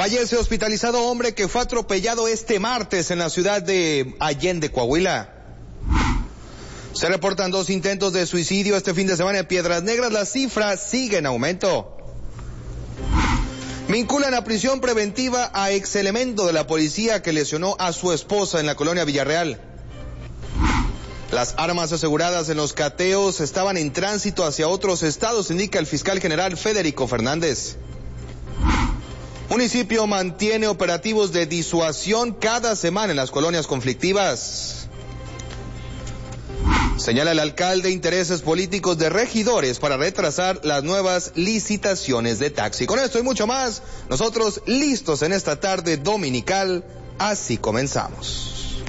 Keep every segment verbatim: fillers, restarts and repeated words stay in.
Fallece hospitalizado hombre que fue atropellado este martes en la ciudad de Allende, Coahuila. Se reportan dos intentos de suicidio este fin de semana en Piedras Negras. Las cifras siguen en aumento. Vinculan a prisión preventiva a exelemento de la policía que lesionó a su esposa en la colonia Villarreal. Las armas aseguradas en los cateos estaban en tránsito hacia otros estados, indica el fiscal general Federico Fernández. Municipio mantiene operativos de disuasión cada semana en las colonias conflictivas. Señala el alcalde intereses políticos de regidores para retrasar las nuevas licitaciones de taxi. Con esto y mucho más, nosotros listos en esta tarde dominical, así comenzamos.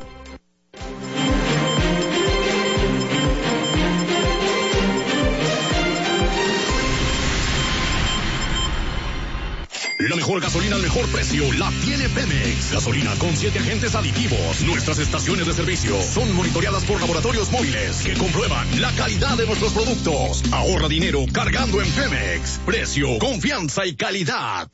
La mejor gasolina al mejor precio la tiene Pemex. Gasolina con siete agentes aditivos. Nuestras estaciones de servicio son monitoreadas por laboratorios móviles que comprueban la calidad de nuestros productos. Ahorra dinero cargando en Pemex. Precio, confianza y calidad.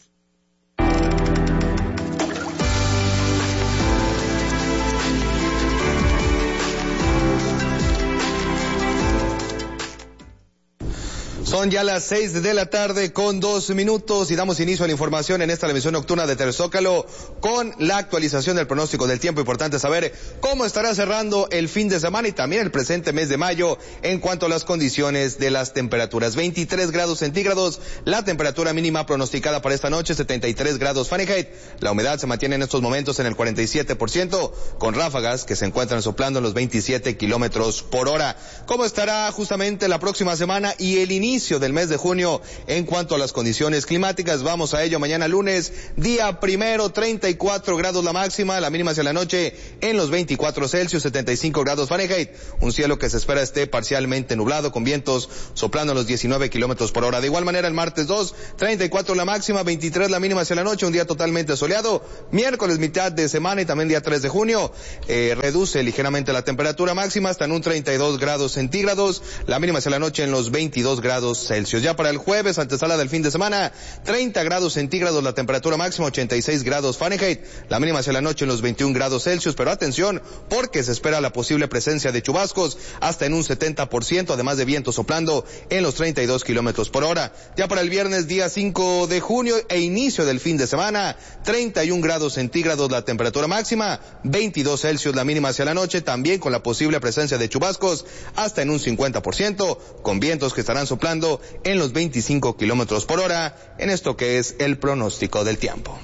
Son ya las seis de la tarde con dos minutos y damos inicio a la información en esta emisión nocturna de Telezócalo con la actualización del pronóstico del tiempo. Importante saber cómo estará cerrando el fin de semana y también el presente mes de mayo en cuanto a las condiciones de las temperaturas. veintitrés grados centígrados, la temperatura mínima pronosticada para esta noche, setenta y tres grados Fahrenheit. La humedad se mantiene en estos momentos en el cuarenta y siete por ciento, con ráfagas que se encuentran soplando en los veintisiete kilómetros por hora. ¿Cómo estará justamente la próxima semana y el inicio del mes de junio en cuanto a las condiciones climáticas? Vamos a ello mañana lunes, día primero, treinta y cuatro grados la máxima, la mínima hacia la noche en los veinticuatro Celsius, setenta y cinco grados Fahrenheit, un cielo que se espera esté parcialmente nublado con vientos soplando a los diecinueve kilómetros por hora. De igual manera el martes dos, treinta y cuatro la máxima, veintitrés la mínima hacia la noche, un día totalmente soleado. Miércoles mitad de semana y también día tres de junio, eh, reduce ligeramente la temperatura máxima hasta en un treinta y dos grados centígrados, la mínima hacia la noche en los veintidós grados Celsius. Ya para el jueves, antesala del fin de semana, treinta grados centígrados la temperatura máxima, ochenta y seis grados Fahrenheit, la mínima hacia la noche en los veintiún grados Celsius, pero atención, porque se espera la posible presencia de chubascos hasta en un setenta por ciento, además de viento soplando en los treinta y dos kilómetros por hora. Ya para el viernes, día cinco de junio e inicio del fin de semana, treinta y un grados centígrados la temperatura máxima, veintidós Celsius la mínima hacia la noche, también con la posible presencia de chubascos hasta en un cincuenta por ciento, con vientos que estarán soplando en los veinticinco kilómetros por hora, en esto que es el pronóstico del tiempo.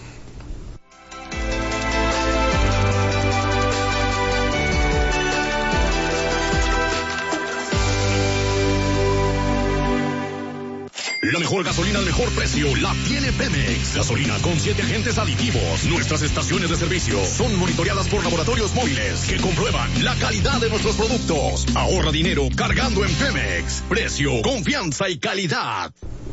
La mejor gasolina al mejor precio la tiene Pemex. Gasolina con siete agentes aditivos. Nuestras estaciones de servicio son monitoreadas por laboratorios móviles que comprueban la calidad de nuestros productos. Ahorra dinero cargando en Pemex. Precio, confianza y calidad.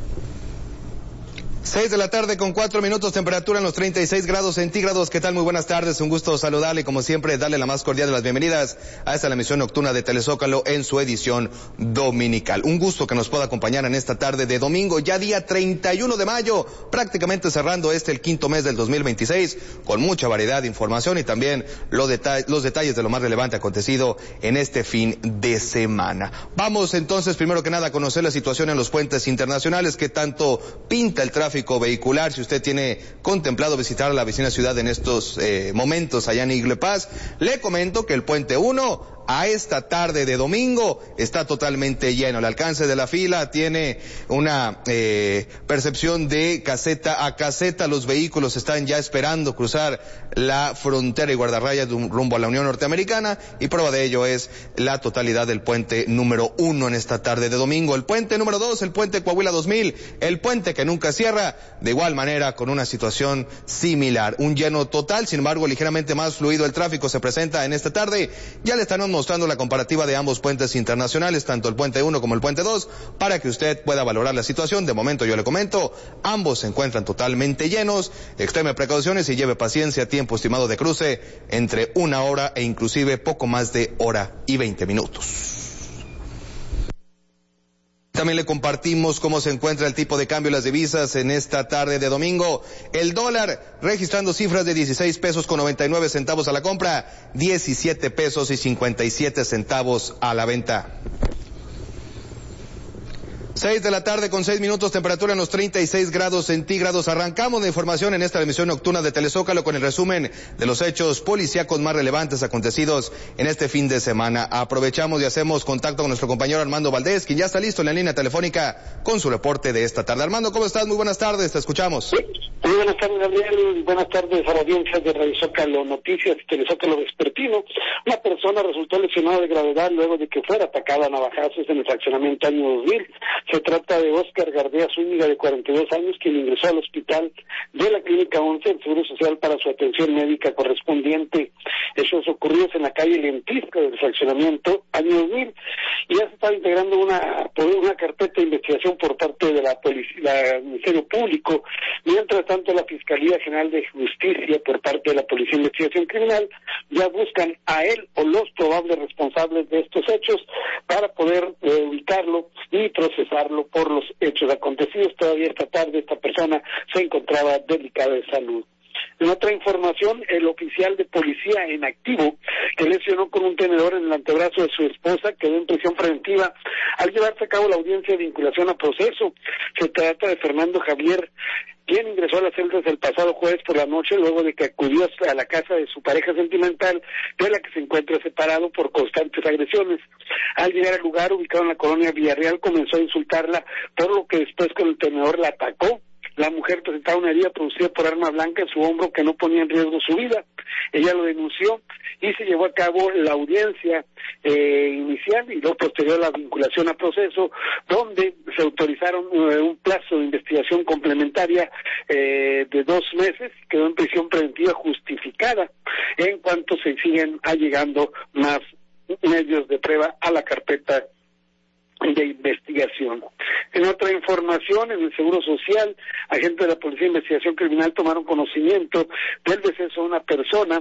Seis de la tarde con cuatro minutos, temperatura en los treinta y seis grados centígrados. ¿Qué tal? Muy buenas tardes, un gusto saludarle y como siempre darle la más cordial de las bienvenidas a esta la emisión nocturna de Telezócalo en su edición dominical. Un gusto que nos pueda acompañar en esta tarde de domingo, ya día treinta y uno de mayo, prácticamente cerrando este el quinto mes del dos mil veintiséis, con mucha variedad de información y también los, deta- los detalles de lo más relevante acontecido en este fin de semana. Vamos entonces primero que nada a conocer la situación en los puentes internacionales, que tanto pinta el tráfico vehicular. Si usted tiene contemplado visitar la vecina ciudad en estos eh, momentos allá en Igle Paz, le comento que el puente uno a esta tarde de domingo está totalmente lleno. El alcance de la fila tiene una eh, percepción de caseta a caseta. Los vehículos están ya esperando cruzar la frontera y guardarrayas rumbo a la Unión Norteamericana, y prueba de ello es la totalidad del puente número uno en esta tarde de domingo. El puente número dos, el puente Coahuila dos mil, el puente que nunca cierra, de igual manera con una situación similar. Un lleno total, sin embargo ligeramente más fluido el tráfico se presenta en esta tarde. Ya le estaremos mostrando la comparativa de ambos puentes internacionales, tanto el puente uno como el puente dos, para que usted pueda valorar la situación. De momento yo le comento, ambos se encuentran totalmente llenos. Extreme precauciones y lleve paciencia. Tiempo estimado de cruce entre una hora e inclusive poco más de hora y veinte minutos. También le compartimos cómo se encuentra el tipo de cambio de las divisas en esta tarde de domingo. El dólar registrando cifras de dieciséis pesos con noventa y nueve centavos a la compra, diecisiete pesos y cincuenta y siete centavos a la venta. Seis de la tarde con seis minutos, temperatura en los treinta y seis grados centígrados. Arrancamos la información en esta emisión nocturna de Telezócalo con el resumen de los hechos policíacos más relevantes acontecidos en este fin de semana. Aprovechamos y hacemos contacto con nuestro compañero Armando Valdés, quien ya está listo en la línea telefónica con su reporte de esta tarde. Armando, ¿cómo estás? Muy buenas tardes, te escuchamos. Sí. Muy buenas tardes, Gabriel. Buenas tardes a la audiencia de Radio Zócalo Noticias, Telezócalo Vespertino. Una persona resultó lesionada de gravedad luego de que fuera atacada a navajazos en el fraccionamiento año dos mil. Se trata de Óscar Gardea Zúñiga, de cuarenta y dos años, quien ingresó al hospital de la Clínica once del Seguro Social para su atención médica correspondiente. Hechos ocurridos en la calle Lentisca del fraccionamiento año dos mil. Y ya se está integrando una, una carpeta de investigación por parte de la policía, el Ministerio Público. Mientras tanto, la Fiscalía General de Justicia, por parte de la Policía de Investigación Criminal, ya buscan a él o los probables responsables de estos hechos para poder eh, ubicarlo y procesarlo por los hechos acontecidos. Todavía esta tarde esta persona se encontraba delicada de salud. En otra información, el oficial de policía en activo que lesionó con un tenedor en el antebrazo de su esposa quedó en prisión preventiva al llevarse a cabo la audiencia de vinculación a proceso. Se trata de Fernando Javier, quien ingresó a las celdas el pasado jueves por la noche luego de que acudió a la casa de su pareja sentimental, de la que se encuentra separado por constantes agresiones. Al llegar al lugar, ubicado en la colonia Villarreal, comenzó a insultarla, por lo que después con el tenedor la atacó. La mujer presentaba una herida producida por arma blanca en su hombro que no ponía en riesgo su vida. Ella lo denunció y se llevó a cabo la audiencia eh, inicial y luego posterior a la vinculación a proceso, donde se autorizaron eh, un plazo de investigación complementaria eh, de dos meses. Quedó en prisión preventiva justificada en cuanto se siguen allegando más medios de prueba a la carpeta de investigación. En otra información, en el Seguro Social, agentes de la Policía de Investigación Criminal tomaron conocimiento del deceso de una persona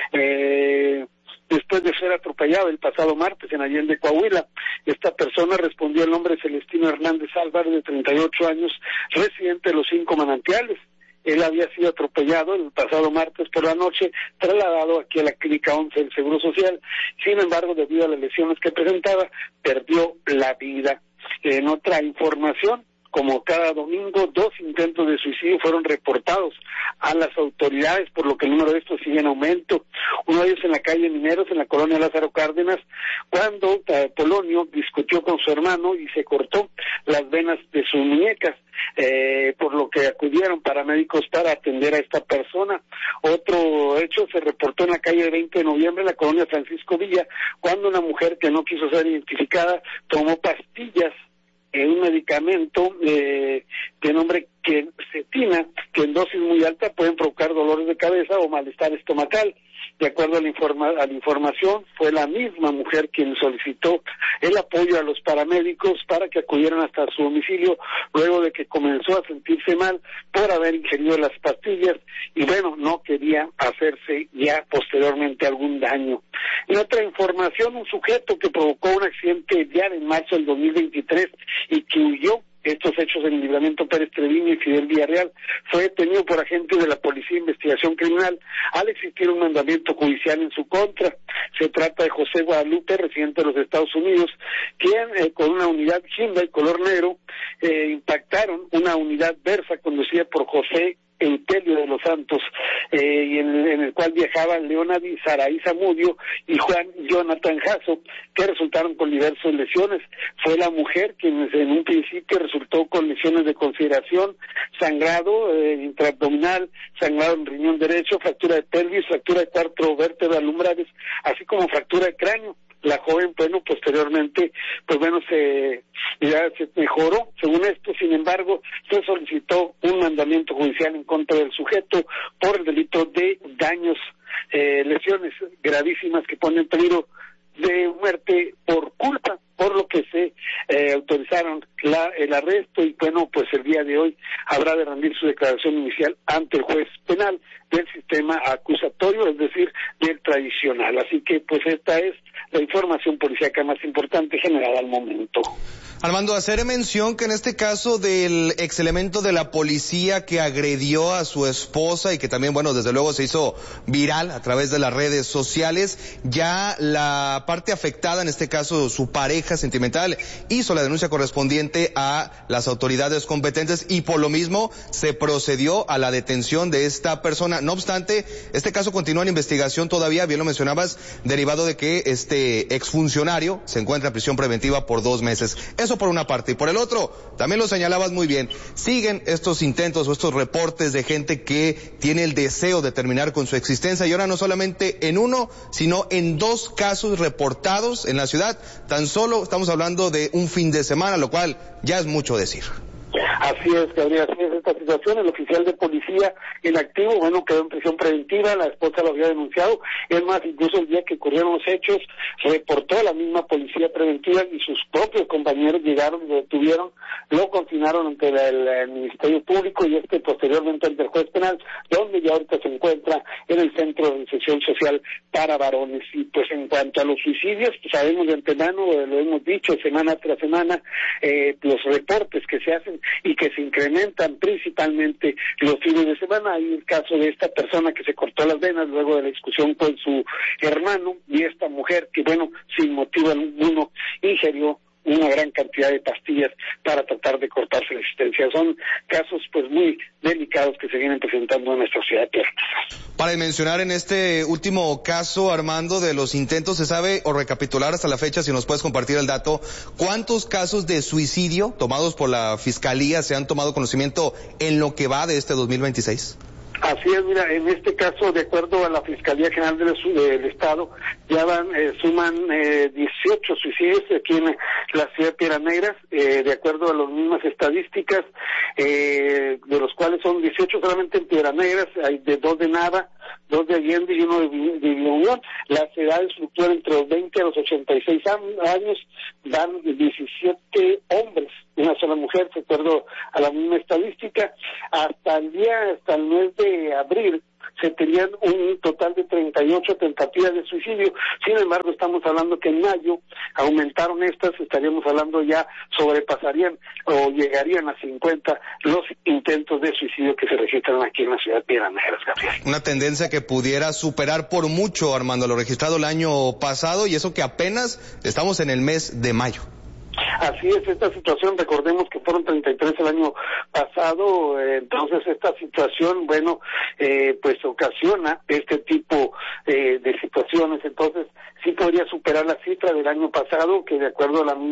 eh, después de ser atropellado el pasado martes en Allende, Coahuila. Esta persona respondió el nombre Celestino Hernández Álvarez, de treinta y ocho años, residente de Los Cinco Manantiales. Él había sido atropellado el pasado martes por la noche, trasladado aquí a la Clínica once del Seguro Social. Sin embargo, debido a las lesiones que presentaba, perdió la vida. En otra información, como cada domingo, dos intentos de suicidio fueron reportados a las autoridades, por lo que el número de estos sigue en aumento. Uno de ellos en la calle Mineros, en la colonia Lázaro Cárdenas, cuando eh, Polonio discutió con su hermano y se cortó las venas de sus muñecas, eh, por lo que acudieron paramédicos para atender a esta persona. Otro hecho se reportó en la calle veinte de noviembre, en la colonia Francisco Villa, cuando una mujer que no quiso ser identificada tomó pastillas, eh, un medicamento eh, de nombre quercetina, que en dosis muy alta pueden provocar dolores de cabeza o malestar estomacal. De acuerdo a la, informa a la información, fue la misma mujer quien solicitó el apoyo a los paramédicos para que acudieran hasta su domicilio, luego de que comenzó a sentirse mal por haber ingerido las pastillas y, bueno, no quería hacerse ya posteriormente algún daño. En otra información, un sujeto que provocó un accidente vial en marzo del dos mil veintitrés y que huyó estos hechos en el Libramiento Pérez Treviño y Fidel Villarreal fue detenido por agentes de la Policía de Investigación Criminal al existir un mandamiento judicial en su contra. Se trata de José Guadalupe, residente de los Estados Unidos, quien eh, con una unidad Hyundai color negro eh, impactaron una unidad Versa conducida por José Eutelio de los Santos, eh, y en, en el cual viajaban Leonadi Saraí Zamudio y Juan Jonathan Jasso, que resultaron con diversas lesiones. Fue la mujer quien en un principio resultó con lesiones de consideración, sangrado eh, intraabdominal, sangrado en riñón derecho, fractura de pelvis, fractura de cuatro vértebras lumbrales, así como fractura de cráneo. La joven, bueno, posteriormente, pues bueno, se ya se mejoró, según esto. Sin embargo, se solicitó un mandamiento judicial en contra del sujeto por el delito de daños, eh, lesiones gravísimas que ponen en peligro de muerte por culpa, por lo que se eh, autorizaron la, el arresto y bueno, pues el día de hoy habrá de rendir su declaración inicial ante el juez penal del sistema acusatorio, es decir, del tradicional. Así que pues esta es la información policíaca más importante generada al momento. Armando, hacer mención que en este caso del ex elemento de la policía que agredió a su esposa y que también, bueno, desde luego se hizo viral a través de las redes sociales, ya la parte afectada, en este caso su pareja sentimental, hizo la denuncia correspondiente a las autoridades competentes y por lo mismo se procedió a la detención de esta persona. No obstante, este caso continúa en investigación todavía, bien lo mencionabas, derivado de que este exfuncionario se encuentra en prisión preventiva por dos meses. Eso por una parte. Y por el otro, también lo señalabas muy bien, siguen estos intentos o estos reportes de gente que tiene el deseo de terminar con su existencia y ahora no solamente en uno, sino en dos casos reportados en la ciudad. Tan solo estamos hablando de un fin de semana, lo cual ya es mucho decir. Así es, Gabriel, así es esta situación. El oficial de policía en activo, bueno, quedó en prisión preventiva, la esposa lo había denunciado. Es más, incluso el día que ocurrieron los hechos, reportó a la misma policía preventiva y sus propios compañeros llegaron, lo detuvieron, lo confinaron ante el, el, el Ministerio Público y este posteriormente ante el juez penal, donde ya ahorita se encuentra en el Centro de Reinserción Social para Varones. Y pues en cuanto a los suicidios, pues sabemos de antemano, eh, lo hemos dicho semana tras semana, eh, los reportes que se hacen y que se incrementan principalmente los fines de semana. Hay el caso de esta persona que se cortó las venas luego de la discusión con su hermano y esta mujer que, bueno, sin motivo alguno ingirió una gran cantidad de pastillas para tratar de cortarse la existencia. Son casos pues muy delicados que se vienen presentando en nuestra ciudad de Piernas. Para mencionar en este último caso, Armando, de los intentos, ¿se sabe o recapitular hasta la fecha, si nos puedes compartir el dato, cuántos casos de suicidio tomados por la Fiscalía se han tomado conocimiento en lo que va de este dos mil veintiséis? Así es, mira, en este caso, de acuerdo a la Fiscalía General del, del Estado, ya van, eh, suman eh, dieciocho suicidios aquí en la ciudad de Piedras Negras, eh, de acuerdo a las mismas estadísticas, eh, de los cuales son dieciocho solamente en Piedras Negras, hay de dos de Nava, dos de Allende y uno de, de Unión. Las edades fluctúan entre los veinte a los ochenta y seis años, dan diecisiete hombres, una sola mujer, de acuerdo a la misma estadística. Hasta el día, hasta el mes de abril, se tenían un total de treinta y ocho tentativas de suicidio. Sin embargo, estamos hablando que en mayo aumentaron estas, estaríamos hablando ya, sobrepasarían o llegarían a cincuenta los intentos de suicidio que se registran aquí en la ciudad de Piedras Negras, Gabriel. Una tendencia que pudiera superar por mucho, Armando, lo registrado el año pasado, y eso que apenas estamos en el mes de mayo. Así es esta situación, recordemos que fueron treinta y tres el año pasado, eh, entonces esta situación, bueno, eh, pues ocasiona este tipo eh, de situaciones, entonces sí podría superar la cifra del año pasado, que de acuerdo a la